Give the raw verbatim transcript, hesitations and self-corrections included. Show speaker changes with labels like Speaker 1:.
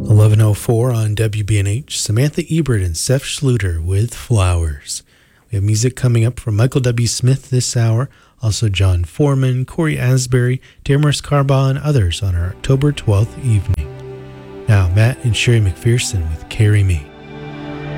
Speaker 1: eleven oh four on W B N H, Samantha Ebert and Seth Schluter with Flowers. We have music coming up from Michael W. Smith this hour, also John Foreman, Corey Asbury, Damaris Carbaugh, and others on our October twelfth evening. Now, Matt and Sherry McPherson with Carry Me.